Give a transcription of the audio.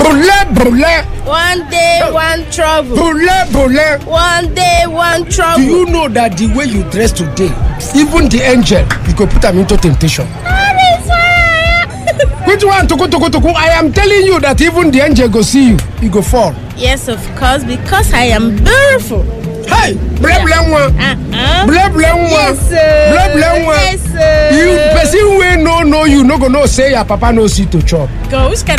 Bole. One day, one trouble. Bole. One day, one trouble. Do you know that the way you dress today, even the angel, you could put them into temptation? Which one? Toko. I am telling you that even the angel go see you, you go fall. Yes, of course, because I am beautiful. Hey, blah. Yes, sir. Blah. Yes, sir. You person wey no know you no go know say your papa knows you to chop. Go, which kind